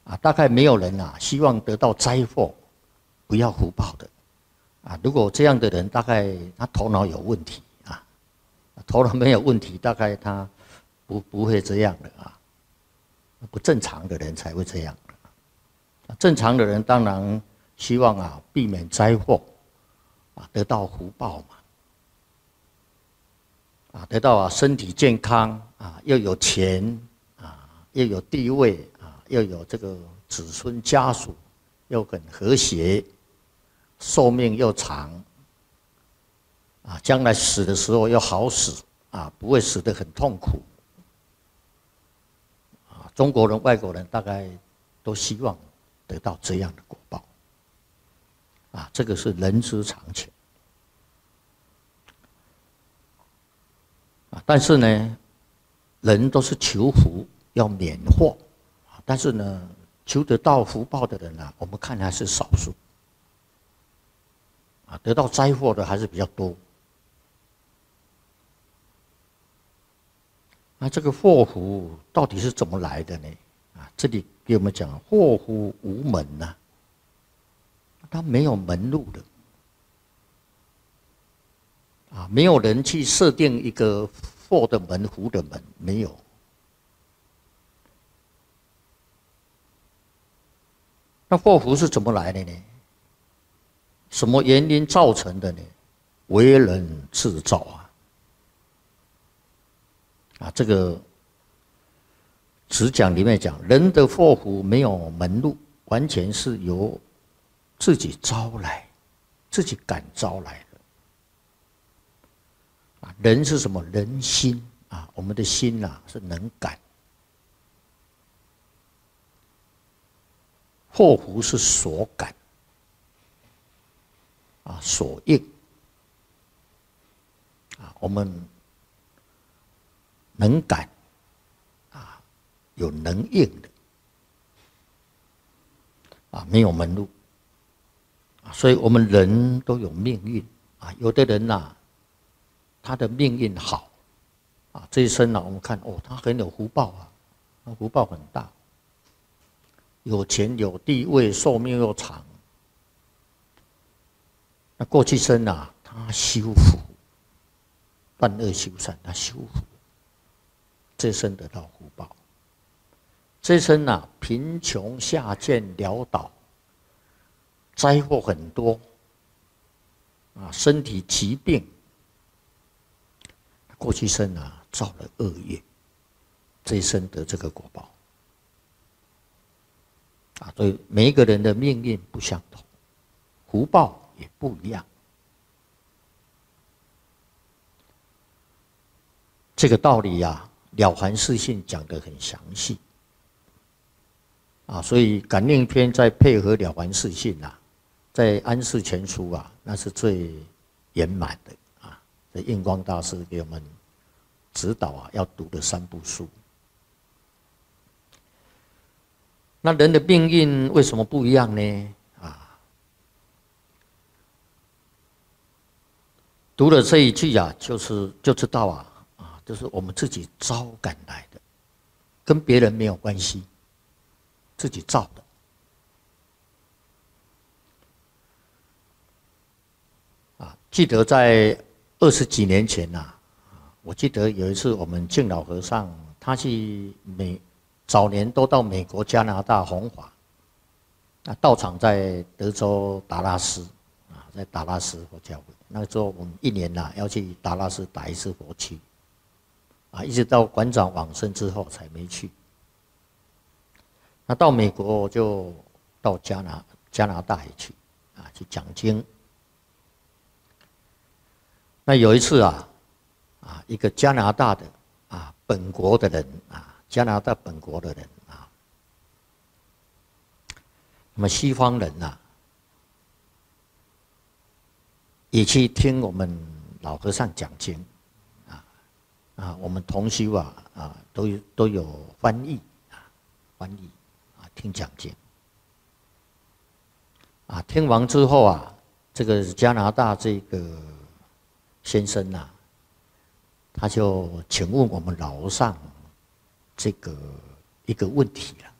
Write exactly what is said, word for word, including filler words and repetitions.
啊，大概没有人啊希望得到灾祸，不要福报的。啊，如果这样的人，大概他头脑有问题啊，头脑没有问题，大概他不不会这样的啊。不正常的人才会这样。正常的人当然希望啊避免灾祸，啊得到福报嘛，啊得到啊身体健康啊，又有钱啊，又有地位啊，又有这个子孙家属，又很和谐，寿命又长，啊将来死的时候又好死啊，不会死得很痛苦。啊，中国人、外国人大概都希望得到这样的果报，啊，这个是人之常情。啊，但是呢，人都是求福，要免祸，啊，但是呢，求得到福报的人啊，我们看还是少数，啊，得到灾祸的还是比较多。那这个祸福到底是怎么来的呢？啊，这里给我们讲，祸福无门呐、啊，它没有门路的，啊，没有人去设定一个祸的门、福的门，没有。那祸福是怎么来的呢？什么原因造成的呢？为人制造啊。啊，这个词讲里面讲，人的祸福没有门路，完全是由自己招来，自己感招来的。啊，人是什么？人心啊，我们的心呐、啊、是能感，祸福是所感，啊，所应，啊，我们能感，啊，有能应的，啊，没有门路，啊，所以我们人都有命运，啊，有的人呐、啊，他的命运好，啊，这一生呢、啊，我们看哦，他很有福报啊，他福报很大，有钱有地位，寿命又长。那过去生啊，他修福，断恶修善，他修福。这生得到福报，这生啊贫穷下贱潦倒，灾祸很多，啊身体疾病，过去生啊造了恶业，这一生得这个果报，啊所以每一个人的命运不相同，福报也不一样，这个道理呀、啊。了凡四训讲得很详细，啊，所以感应篇再配合了凡四训啊，在安世全书啊，那是最圆满的啊。这印光大师给我们指导啊，要读的三部书。那人的命运为什么不一样呢？啊，读了这一句啊，就是就知道啊。就是我们自己招感来的，跟别人没有关系，自己造的。啊，记得在二十几年前呐、啊，我记得有一次我们敬老和尚，他去美，早年都到美国、加拿大弘法，那道场在德州达拉斯，啊，在达拉斯佛教会。那时候我们一年呐、啊、要去达拉斯打一次佛七。啊，一直到馆长往生之后才没去。那到美国就到加拿加拿大也去，啊，去讲经。那有一次啊，啊，一个加拿大的啊本国的人啊，加拿大本国的人啊，那么西方人呐、啊，也去听我们老和尚讲经。啊，我们同修啊啊都有都有翻译啊，翻译啊听讲经啊，听完之后啊，这个加拿大这个先生呐、啊，他就请问我们老和尚这个一个问题了。